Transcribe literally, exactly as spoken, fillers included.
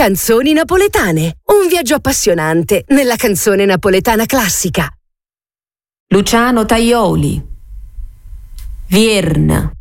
Canzoni napoletane. Un viaggio appassionante nella canzone napoletana classica. Luciano Tajoli, Vierna.